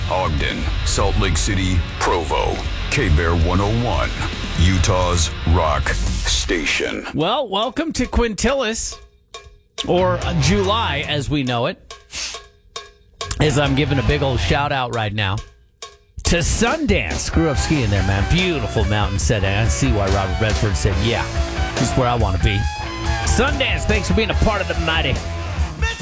Ogden, Salt Lake City, Provo, K-Bear 101, Utah's rock station. Well, welcome to Quintillis, or July as we know it, as I'm giving a big old shout out right now to Sundance. Grew up skiing there, man. Beautiful mountain setting. I see why Robert Redford said, yeah, this is where I want to be. Sundance, thanks for being a part of the mighty.